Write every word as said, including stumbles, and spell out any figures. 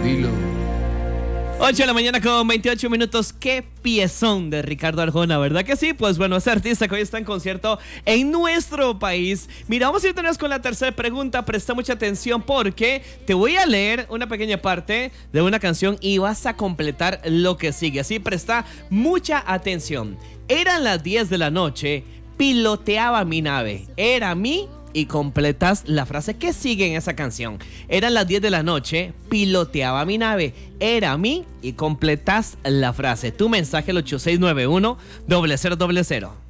Dilo. ocho de la mañana con veintiocho minutos. Qué piezón de Ricardo Arjona, ¿verdad que sí? Pues bueno, ese artista que hoy está en concierto en nuestro país. Mira, vamos a irnos con la tercera pregunta. Presta mucha atención porque te voy a leer una pequeña parte de una canción y vas a completar lo que sigue. Así presta mucha atención. Eran las diez de la noche, piloteaba mi nave. Era mi... Y completas la frase que sigue en esa canción. Eran las diez de la noche, piloteaba mi nave. Era mi y completas la frase. Tu mensaje al ocho seis nueve uno, cero cero cero cero.